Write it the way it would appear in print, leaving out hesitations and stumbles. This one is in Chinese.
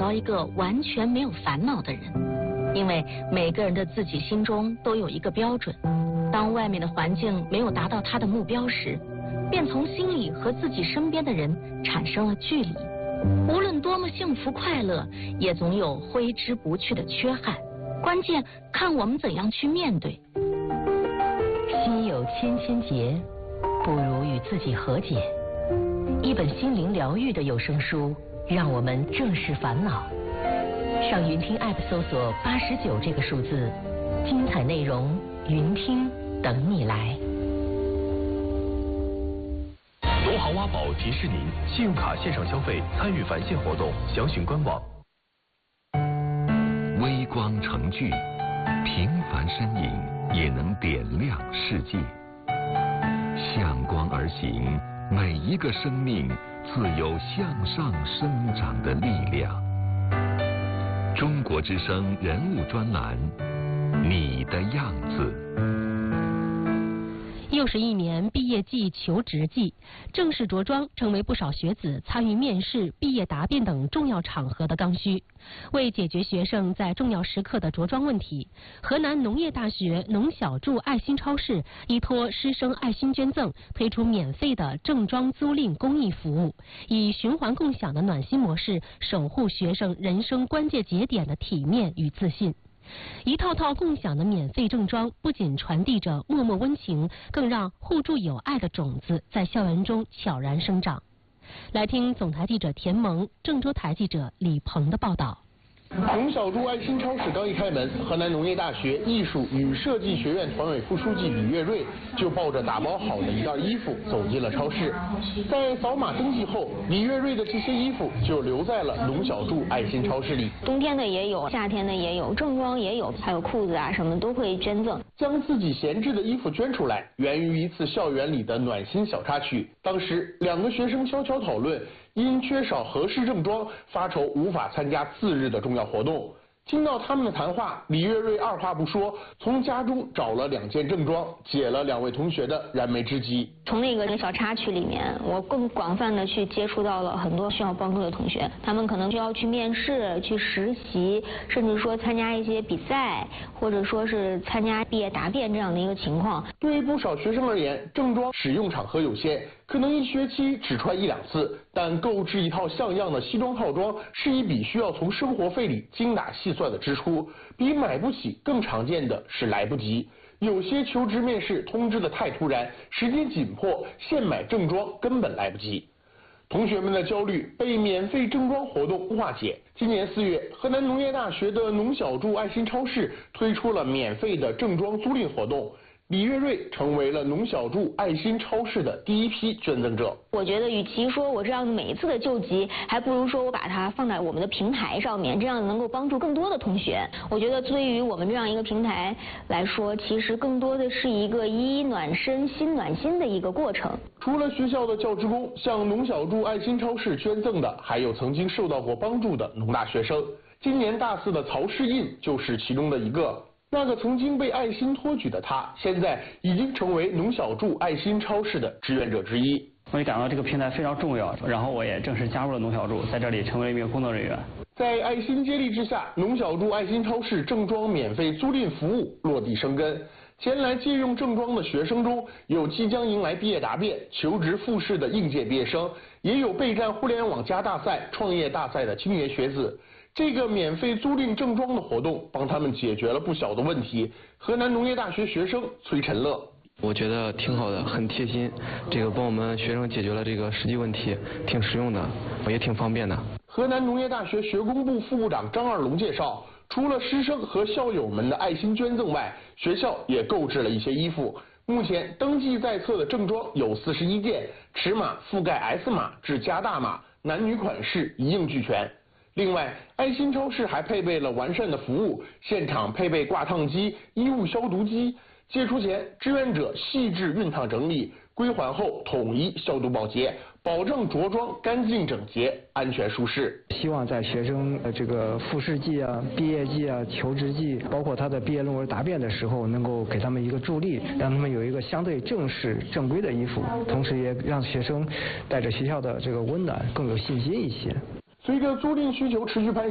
到一个完全没有烦恼的人，因为每个人的自己心中都有一个标准，当外面的环境没有达到他的目标时，便从心里和自己身边的人产生了距离。无论多么幸福快乐，也总有挥之不去的缺憾，关键看我们怎样去面对。 心有千千结，不如与自己和解。一本心灵疗愈的有声书，让我们正视烦恼。上云听 App 搜索89这个数字，精彩内容云听等你来。 罗航挖宝提示您：信用卡线上消费参与返现活动，详询官网。 微光成炬，平凡身影也能点亮世界。向光而行，每一个生命自有向上生长的力量。中国之声人物专栏，你的样子。 又是一年毕业季、求职季，正式着装成为不少学子参与面试、毕业答辩等重要场合的刚需。为解决学生在重要时刻的着装问题，河南农业大学农小筑爱心超市依托师生爱心捐赠，推出免费的正装租赁公益服务，以循环共享的暖心模式，守护学生人生关键节点的体面与自信。一套套共享的免费正装，不仅传递着默默温情，更让互助友爱的种子在校园中悄然生长。来听总台记者田萌、郑州台记者李鹏的报道。 农小筑爱心超市刚一开门，河南农业大学艺术与设计学院团委副书记李月瑞就抱着打包好的一袋衣服走进了超市。在扫码登记后，李月瑞的这些衣服就留在了农小筑爱心超市里。 冬天的也有，夏天的也有，正装也有，还有裤子啊什么都会捐赠。 将自己闲置的衣服捐出来，源于一次校园里的暖心小插曲。当时2个学生悄悄讨论，因缺少合适正装，发愁无法参加次日的重要活动。听到他们的谈话，李月瑞二话不说，从家中找了2件正装，解了2位同学的燃眉之急。 从那个小插曲里面，我更广泛的去接触到了很多需要帮助的同学，他们可能需要去面试、去实习，甚至说参加一些比赛，或者说是参加毕业答辩这样的一个情况。 对于不少学生而言，正装使用场合有限，可能1学期只穿1-2次，但购置一套像样的西装套装是一笔需要从生活费里精打细算的支出，比买不起更常见的是来不及。有些求职面试通知的太突然，时间紧迫，现买正装根本来不及。同学们的焦虑被免费正装活动化解。今年4月，河南农业大学的农小筑爱心超市推出了免费的正装租赁活动。李月瑞成为了农小筑爱心超市的第一批捐赠者。 我觉得与其说我这样每一次的救急，还不如说我把它放在我们的平台上面，这样能够帮助更多的同学。我觉得对于我们这样一个平台来说，其实更多的是一个衣暖身、心暖心的一个过程。 除了学校的教职工，向农小筑爱心超市捐赠的还有曾经受到过帮助的农大学生。今年大4的曹世印就是其中的一个。那个曾经被爱心托举的他，现在已经成为农小筑爱心超市的志愿者之一。 我也感到这个平台非常重要，然后我也正式加入了农小筑，在这里成为了一名工作人员。 在爱心接力之下，农小筑爱心超市正装免费租赁服务落地生根。前来借用正装的学生中，有即将迎来毕业答辩、求职复试的应届毕业生，也有备战互联网加大赛、创业大赛的青年学子。这个免费租赁正装的活动帮他们解决了不小的问题。河南农业大学学生崔晨乐， 我觉得挺好的，很贴心，这个帮我们学生解决了这个实际问题，挺实用的，也挺方便的。 河南农业大学学工部副部长张二龙介绍，除了师生和校友们的爱心捐赠外，学校也购置了一些衣服。目前登记在册的正装有41件，尺码覆盖 S 码至加大码，男女款式一应俱全。另外，爱心超市还配备了完善的服务，现场配备挂烫机、衣物消毒机。借出前，志愿者细致熨烫整理，归还后统一消毒保洁，保证着装干净整洁、安全舒适。 希望在学生这个复试季啊、毕业季啊、求职季，包括他的毕业论文答辩的时候，能够给他们一个助力，让他们有一个相对正式正规的衣服，同时也让学生带着学校的这个温暖更有信心一些。 随着租赁需求持续攀升。